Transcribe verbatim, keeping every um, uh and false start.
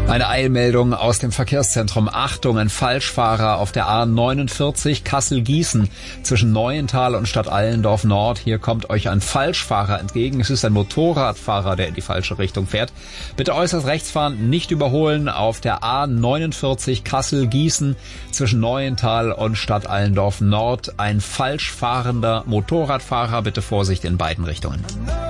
Eine Eilmeldung aus dem Verkehrszentrum. Achtung, ein Falschfahrer auf der A neunundvierzig Kassel-Gießen zwischen Neuental und Stadt Allendorf Nord. Hier kommt euch ein Falschfahrer entgegen. Es ist ein Motorradfahrer, der in die falsche Richtung fährt. Bitte äußerst rechts fahren, nicht überholen auf der A neunundvierzig Kassel-Gießen zwischen Neuental und Stadt Allendorf Nord. Ein falsch fahrender Motorradfahrer. Bitte Vorsicht in beiden Richtungen.